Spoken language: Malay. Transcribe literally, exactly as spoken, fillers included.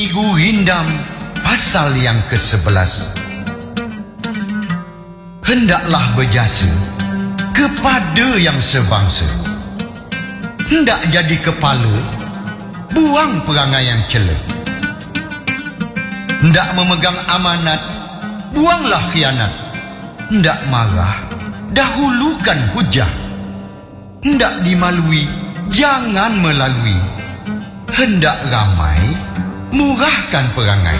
Gurindam pasal yang kesebelas. Hendaklah berjasa kepada yang sebangsa. Hendak jadi kepala, buang perangai yang cela. Hendak memegang amanat, buanglah khianat. Hendak marah, dahulukan hujah. Hendak dimalui, jangan melalui. Hendak ramai, murahkan perangai.